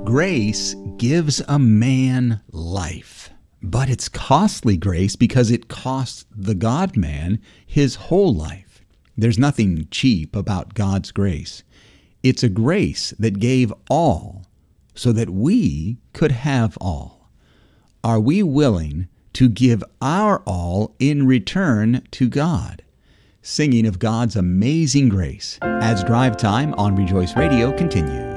Grace gives a man life, but it's costly grace because it costs the God-man his whole life. There's nothing cheap about God's grace. It's a grace that gave all so that we could have all. Are we willing to give our all in return to God? Singing of God's amazing grace as Drive Time on Rejoice Radio continues.